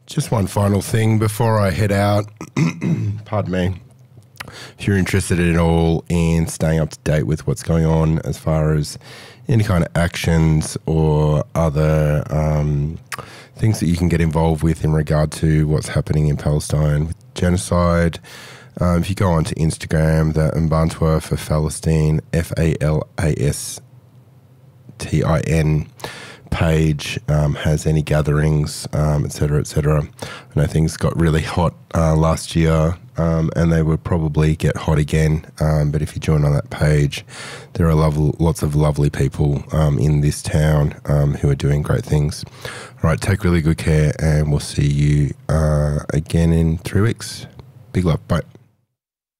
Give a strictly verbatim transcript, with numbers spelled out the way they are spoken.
Just one final thing before I head out. Pardon me. If you're interested at all in staying up to date with what's going on as far as any kind of actions or other um, things that you can get involved with in regard to what's happening in Palestine with genocide, um, if you go onto Instagram, the Mbantua for Palestine, F A L A S T I N page um, has any gatherings, um, et cetera, et cetera. I know things got really hot uh, last year, um, and they will probably get hot again. Um, but if you join on that page, there are lovely, lots of lovely people um, in this town um, who are doing great things. All right, take really good care, and we'll see you uh, again in three weeks. Big love. Bye.